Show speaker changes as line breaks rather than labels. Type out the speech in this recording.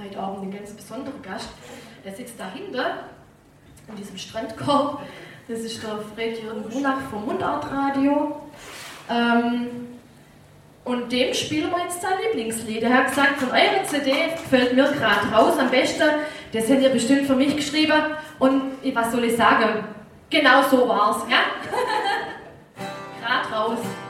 heute Abend einen ganz besonderen Gast. Der sitzt dahinter, in diesem Strandkorb. Das ist der Fred-Jürgen Brunach vom Mundartradio. Und dem spielen wir jetzt sein Lieblingslied. Er hat gesagt, von eurer CD gefällt mir gerade raus am besten. Das habt ihr bestimmt für mich geschrieben. Und was soll ich sagen? Genau so war's, ja? Gerade raus.